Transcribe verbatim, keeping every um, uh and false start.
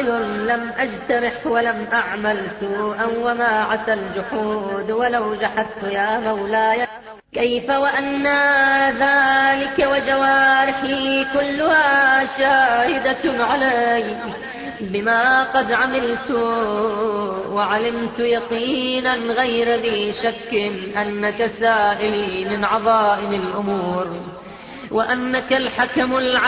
لم أجترح ولم أعمل سوءا وما عسى الجحود ولو جحدت يا مولاي. كيف وأنى ذلك وجوارحي كلها شاهدة علي بما قد عملت، وعلمت يقينا غير ذي شك أنك سائلي من عظائم الأمور، وأنك الحكم العليم